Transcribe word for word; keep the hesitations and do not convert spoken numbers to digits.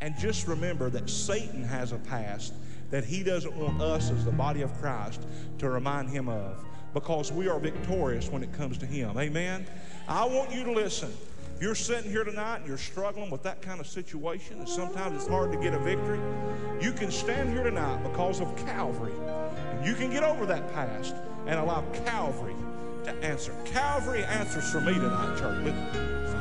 And just remember that Satan has a past that he doesn't want us as the body of Christ to remind him of, because we are victorious when it comes to him. Amen? I want you to listen. If you're sitting here tonight and you're struggling with that kind of situation, and sometimes it's hard to get a victory, you can stand here tonight because of Calvary. And you can get over that past and allow Calvary to answer. Calvary answers for me tonight, church.